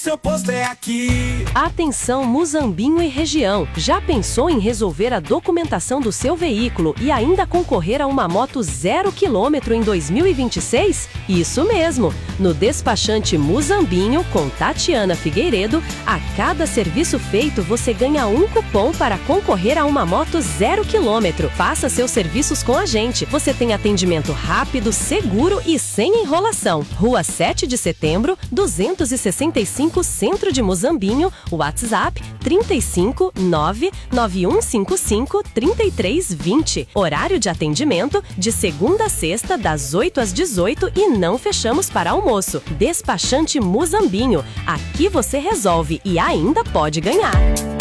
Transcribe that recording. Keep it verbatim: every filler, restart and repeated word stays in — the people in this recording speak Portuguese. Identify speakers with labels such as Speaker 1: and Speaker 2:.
Speaker 1: seu posto é aqui.
Speaker 2: Atenção Muzambinho e região. Já pensou em resolver a documentação do seu veículo e ainda concorrer a uma moto zero quilômetro em dois mil e vinte e seis? Isso mesmo! No despachante Muzambinho, com Tatiana Figueiredo, a cada serviço feito você ganha um cupom para concorrer a uma moto zero quilômetro. Faça seus serviços com a gente. Você tem atendimento rápido, seguro e sem enrolação. Rua sete de setembro, duzentos e sessenta e cinco, Centro de Muzambinho, WhatsApp trinta e cinco, nove nove um cinco cinco, trinta e três vinte. Horário de atendimento de segunda a sexta, das oito às dezoito e não fechamos para almoço. Despachante Muzambinho. Aqui você resolve e ainda pode ganhar.